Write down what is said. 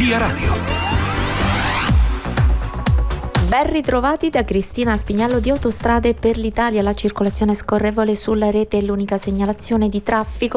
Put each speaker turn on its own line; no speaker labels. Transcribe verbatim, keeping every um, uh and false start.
Via Radio.
Ben ritrovati da Cristina Spignello di Autostrade per l'Italia. La circolazione scorrevole sulla rete è l'unica segnalazione di traffico